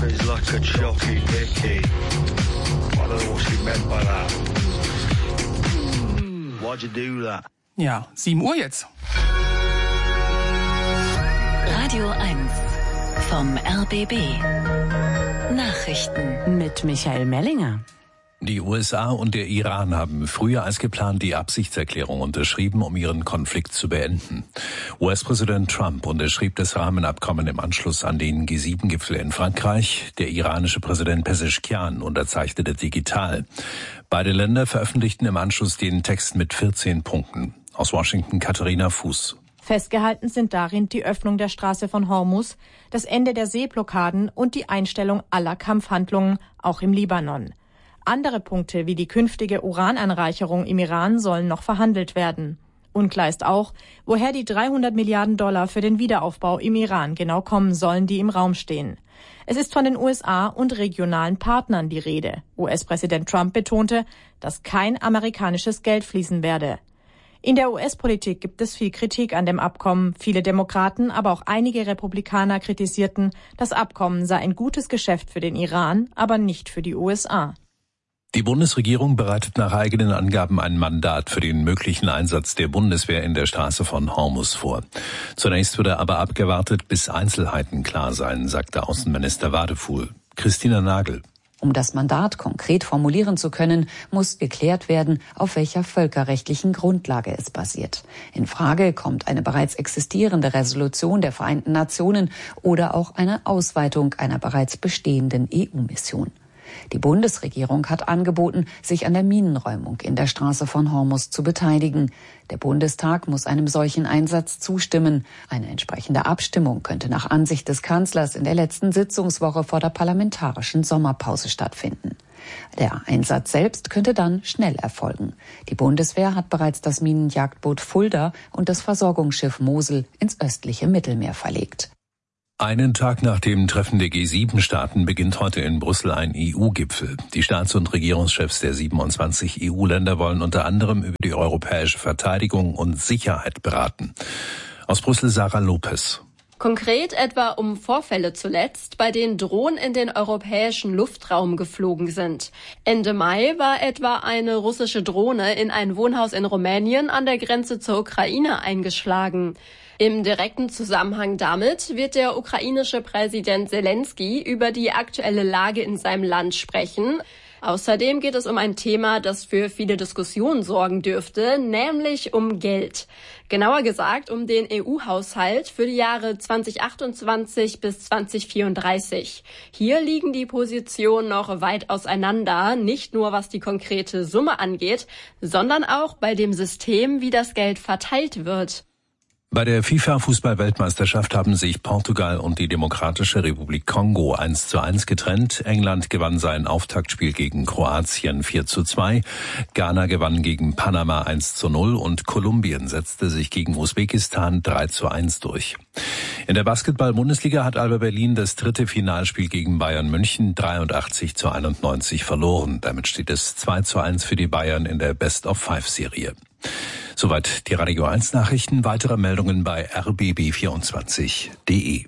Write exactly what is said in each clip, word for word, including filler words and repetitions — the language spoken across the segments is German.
is like a jockey Nicky. I don't know what she meant by that. Why'd you do that? Ja, sieben Uhr jetzt. Radio eins vom R B B. Nachrichten mit Michael Mellinger. Die U S A und der Iran haben früher als geplant die Absichtserklärung unterschrieben, um ihren Konflikt zu beenden. U S-Präsident Trump unterschrieb das Rahmenabkommen im Anschluss an den G sieben Gipfel in Frankreich. Der iranische Präsident Pezeshkian unterzeichnete digital. Beide Länder veröffentlichten im Anschluss den Text mit vierzehn Punkten. Aus Washington Katharina Fuß. Festgehalten sind darin die Öffnung der Straße von Hormuz, das Ende der Seeblockaden und die Einstellung aller Kampfhandlungen, auch im Libanon. Andere Punkte wie die künftige Urananreicherung im Iran sollen noch verhandelt werden. Unklar ist auch, woher die dreihundert Milliarden Dollar für den Wiederaufbau im Iran genau kommen sollen, die im Raum stehen. Es ist von den U S A und regionalen Partnern die Rede. U S-Präsident Trump betonte, dass kein amerikanisches Geld fließen werde. In der U S-Politik gibt es viel Kritik an dem Abkommen. Viele Demokraten, aber auch einige Republikaner kritisierten, das Abkommen sei ein gutes Geschäft für den Iran, aber nicht für die U S A. Die Bundesregierung bereitet nach eigenen Angaben ein Mandat für den möglichen Einsatz der Bundeswehr in der Straße von Hormuz vor. Zunächst würde aber abgewartet, bis Einzelheiten klar seien, sagte Außenminister Wadefuhl. Christina Nagel. Um das Mandat konkret formulieren zu können, muss geklärt werden, auf welcher völkerrechtlichen Grundlage es basiert. In Frage kommt eine bereits existierende Resolution der Vereinten Nationen oder auch eine Ausweitung einer bereits bestehenden E U-Mission. Die Bundesregierung hat angeboten, sich an der Minenräumung in der Straße von Hormuz zu beteiligen. Der Bundestag muss einem solchen Einsatz zustimmen. Eine entsprechende Abstimmung könnte nach Ansicht des Kanzlers in der letzten Sitzungswoche vor der parlamentarischen Sommerpause stattfinden. Der Einsatz selbst könnte dann schnell erfolgen. Die Bundeswehr hat bereits das Minenjagdboot Fulda und das Versorgungsschiff Mosel ins östliche Mittelmeer verlegt. Einen Tag nach dem Treffen der G sieben Staaten beginnt heute in Brüssel ein E U-Gipfel. Die Staats- und Regierungschefs der siebenundzwanzig E U-Länder wollen unter anderem über die europäische Verteidigung und Sicherheit beraten. Aus Brüssel Sarah Lopez. Konkret etwa um Vorfälle zuletzt, bei denen Drohnen in den europäischen Luftraum geflogen sind. Ende Mai war etwa eine russische Drohne in ein Wohnhaus in Rumänien an der Grenze zur Ukraine eingeschlagen. Im direkten Zusammenhang damit wird der ukrainische Präsident Selensky über die aktuelle Lage in seinem Land sprechen. Außerdem geht es um ein Thema, das für viele Diskussionen sorgen dürfte, nämlich um Geld. Genauer gesagt um den E U-Haushalt für die Jahre zweitausendachtundzwanzig bis zweitausendvierunddreißig. Hier liegen die Positionen noch weit auseinander, nicht nur was die konkrete Summe angeht, sondern auch bei dem System, wie das Geld verteilt wird. Bei der FIFA-Fußball-Weltmeisterschaft haben sich Portugal und die Demokratische Republik Kongo eins zu eins getrennt. England gewann sein Auftaktspiel gegen Kroatien vier zu zwei. Ghana gewann gegen Panama eins zu null und Kolumbien setzte sich gegen Usbekistan drei zu eins durch. In der Basketball-Bundesliga hat Alba Berlin das dritte Finalspiel gegen Bayern München dreiundachtzig zu einundneunzig verloren. Damit steht es zwei zu eins für die Bayern in der Best-of-Five-Serie. Soweit die Radio eins Nachrichten. Weitere Meldungen bei r b b vierundzwanzig punkt d e.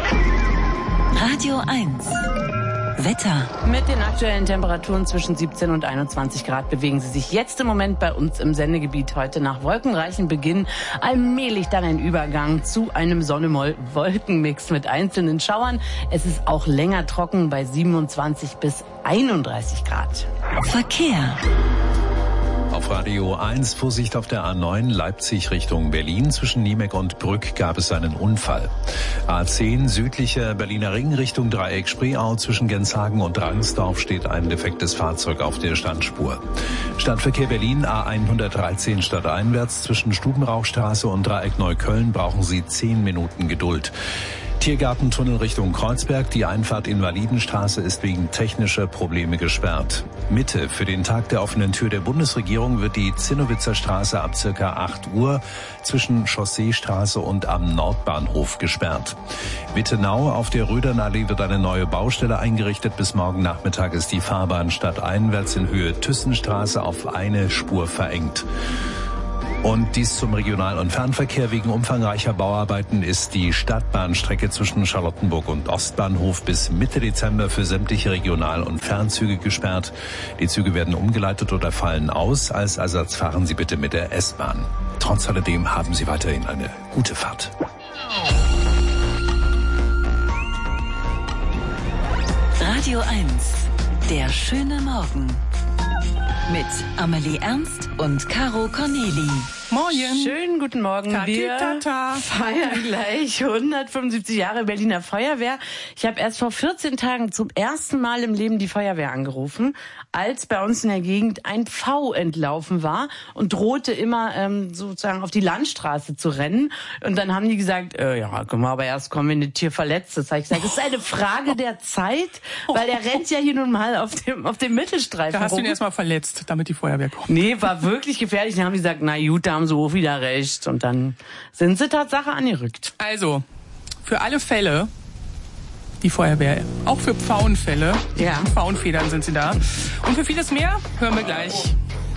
Radio eins Wetter. Mit den aktuellen Temperaturen zwischen siebzehn und einundzwanzig Grad bewegen sie sich jetzt im Moment bei uns im Sendegebiet. Heute nach wolkenreichen Beginn allmählich dann ein Übergang zu einem Sonne-Wolkenmix mit einzelnen Schauern. Es ist auch länger trocken bei siebenundzwanzig bis einunddreißig Grad. Verkehr. Auf Radio eins Vorsicht auf der A neun Leipzig Richtung Berlin. Zwischen Niemeck und Brück gab es einen Unfall. A zehn südlicher Berliner Ring Richtung Dreieck Spreeau. Zwischen Genshagen und Rangsdorf steht ein defektes Fahrzeug auf der Standspur. Stadtverkehr Berlin A hundertdreizehn stadteinwärts. Zwischen Stubenrauchstraße und Dreieck Neukölln brauchen Sie zehn Minuten Geduld. Tiergartentunnel Richtung Kreuzberg. Die Einfahrt Invalidenstraße ist wegen technischer Probleme gesperrt. Mitte für den Tag der offenen Tür der Bundesregierung wird die Zinnowitzer Straße ab circa acht Uhr zwischen Chausseestraße und am Nordbahnhof gesperrt. Wittenau auf der Rödernallee wird eine neue Baustelle eingerichtet. Bis morgen Nachmittag ist die Fahrbahn stadteinwärts in Höhe Thyssenstraße auf eine Spur verengt. Und dies zum Regional- und Fernverkehr. Wegen umfangreicher Bauarbeiten ist die Stadtbahnstrecke zwischen Charlottenburg und Ostbahnhof bis Mitte Dezember für sämtliche Regional- und Fernzüge gesperrt. Die Züge werden umgeleitet oder fallen aus. Als Ersatz fahren Sie bitte mit der S-Bahn. Trotz alledem haben Sie weiterhin eine gute Fahrt. Radio eins, der schöne Morgen. Mit Amelie Ernst und Caro Corneli. Morgen. Schönen guten Morgen. Wir feiern gleich hundertfünfundsiebzig Jahre Berliner Feuerwehr. Ich habe erst vor vierzehn Tagen zum ersten Mal im Leben die Feuerwehr angerufen, als bei uns in der Gegend ein Pfau entlaufen war und drohte immer ähm, sozusagen auf die Landstraße zu rennen. Und dann haben die gesagt, äh, ja, guck mal, aber erst kommen, wenn ein Tier verletzt ist. Da habe ich gesagt, es ist eine Frage der Zeit, weil der rennt ja hier nun mal auf dem, auf dem Mittelstreifen Da hast rum. du ihn erstmal verletzt, damit die Feuerwehr kommt. Nee, war wirklich gefährlich. Dann haben die gesagt, na gut, da haben sie auch wieder recht. Und dann sind sie Tatsache angerückt. Also, für alle Fälle, die Feuerwehr, auch für Pfauenfälle, Ja. Pfauenfedern sind sie da. Und für vieles mehr hören wir gleich.